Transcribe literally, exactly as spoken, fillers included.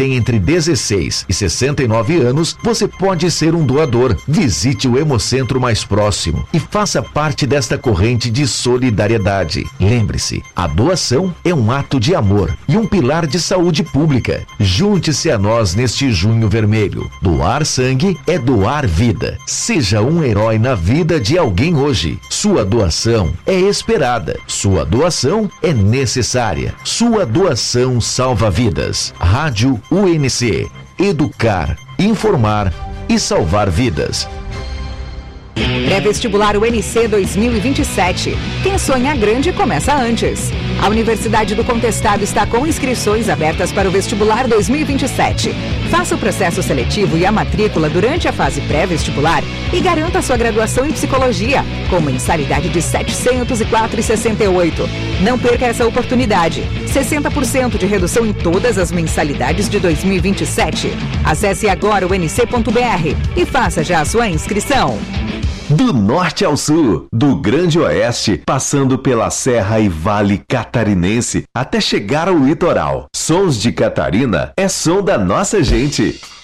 tem entre dezesseis e sessenta e nove anos, você pode ser um doador. Visite o Hemocentro mais próximo e faça parte desta corrente de solidariedade. Lembre-se, a doação é um ato de amor e um pilar de saúde pública. Junte-se a nós neste Junho Vermelho. Doar sangue é doar vida. Seja um herói na vida de alguém hoje. Sua doação é esperada. Sua doação é necessária. Sua doação salva vidas. Rádio U N C. Educar, informar e salvar vidas. Pré-vestibular U N C dois mil e vinte e sete. Quem sonha grande começa antes. A Universidade do Contestado está com inscrições abertas para o vestibular dois mil e vinte e sete. Faça o processo seletivo e a matrícula durante a fase pré-vestibular e garanta sua graduação em psicologia, com mensalidade de setecentos e quatro reais e sessenta e oito centavos. Não perca essa oportunidade. sessenta por cento de redução em todas as mensalidades de dois mil e vinte e sete. Acesse agora o n c ponto b r e faça já a sua inscrição. Do norte ao sul, do Grande Oeste, passando pela Serra e Vale Catarinense, até chegar ao litoral. Sons de Catarina é som da nossa gente.